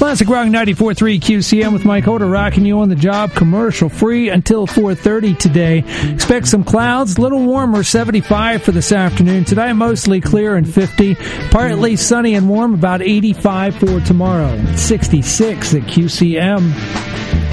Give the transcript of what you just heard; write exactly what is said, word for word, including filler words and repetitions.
Classic Rock ninety-four point three Q C M with Mike Holder rocking you on the job, commercial free until four thirty today. Expect some clouds, a little warmer, seventy-five for this afternoon. Tonight, mostly clear and fifty. Partly sunny and warm, about eighty-five for tomorrow. sixty-six at Q C M.